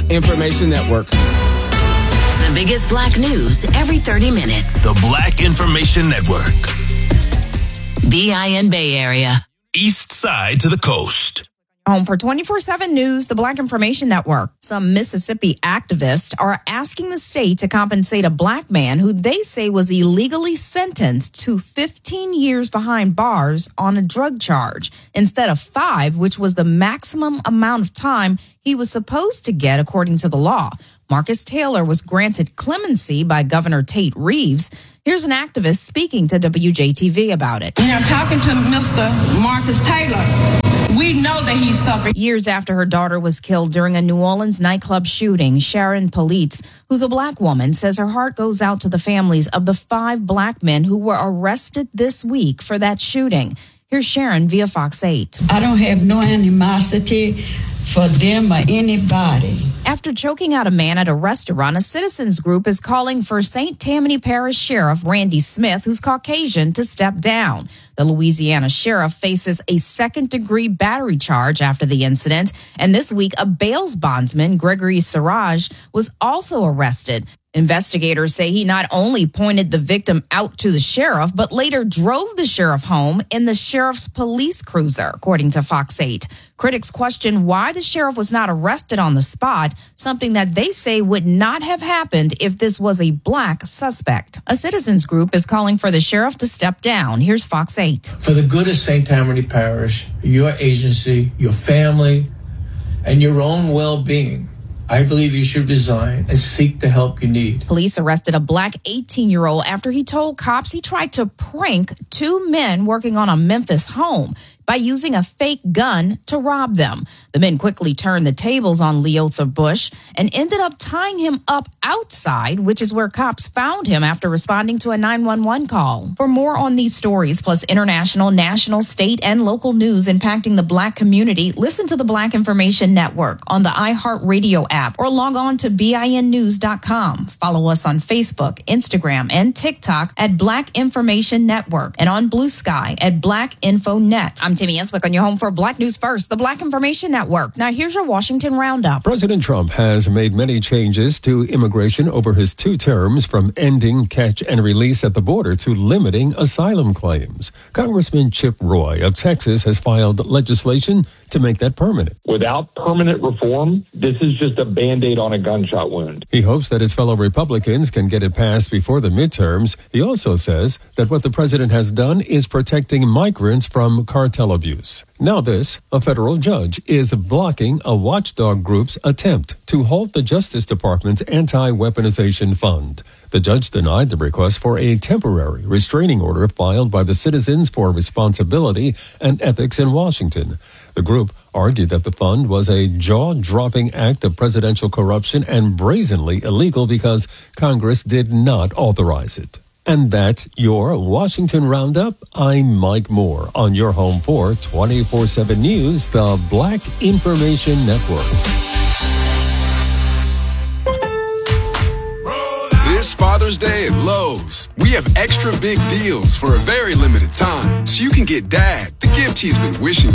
Information Network. The biggest black news every 30 minutes. The Black Information Network. BIN Bay Area. East side to the coast. Home for 24/7 News, the Black Information Network. Some Mississippi activists are asking the state to compensate a black man who they say was illegally sentenced to 15 years behind bars on a drug charge instead of 5, which was the maximum amount of time he was supposed to get according to the law. Marcus Taylor was granted clemency by Governor Tate Reeves. Here's an activist speaking to WJTV about it. Now, talking to Mr. Marcus Taylor, we know that he suffered. Years after her daughter was killed during a New Orleans nightclub shooting, Sharon Politz, who's a black woman, says her heart goes out to the families of the 5 black men who were arrested this week for that shooting. Here's Sharon via Fox 8. I don't have no animosity for them or anybody. After choking out a man at a restaurant, a citizens group is calling for St. Tammany Parish Sheriff Randy Smith, who's Caucasian, to step down. The Louisiana sheriff faces a second-degree battery charge after the incident, and this week a bail bondsman, Gregory Siraj, was also arrested. Investigators say he not only pointed the victim out to the sheriff, but later drove the sheriff home in the sheriff's police cruiser, according to Fox 8. Critics question why the sheriff was not arrested on the spot, something that they say would not have happened if this was a black suspect. A citizens group is calling for the sheriff to step down. Here's Fox 8. For the good of St. Tammany Parish, your agency, your family, and your own well-being, I believe you should resign and seek the help you need. Police arrested a black 18-year-old after he told cops he tried to prank 2 men working on a Memphis home by using a fake gun to rob them. The men quickly turned the tables on Leotha Bush and ended up tying him up outside, which is where cops found him after responding to a 911 call. For more on these stories, plus international, national, state, and local news impacting the black community, listen to the Black Information Network on the iHeartRadio app or log on to BINnews.com. Follow us on Facebook, Instagram, and TikTok at Black Information Network and on Blue Sky at Black Info Net. I'm Timmy Eswick on your home for Black News First, the Black Information Network. Now here's your Washington Roundup. President Trump has made many changes to immigration over his 2 terms, from ending catch and release at the border to limiting asylum claims. Congressman Chip Roy of Texas has filed legislation to make that permanent. Without permanent reform, this is just a Band-Aid on a gunshot wound. He hopes that his fellow Republicans can get it passed before the midterms. He also says that what the president has done is protecting migrants from cartel abuse. Now this, a federal judge is blocking a watchdog group's attempt to halt the Justice Department's anti-weaponization fund. The judge denied the request for a temporary restraining order filed by the Citizens for Responsibility and Ethics in Washington. The group argued that the fund was a jaw-dropping act of presidential corruption and brazenly illegal because Congress did not authorize it. And that's your Washington Roundup. I'm Mike Moore on your home for 24/7 News, the Black Information Network. This Father's Day at Lowe's, we have extra big deals for a very limited time, so you can get Dad the gift he's been wishing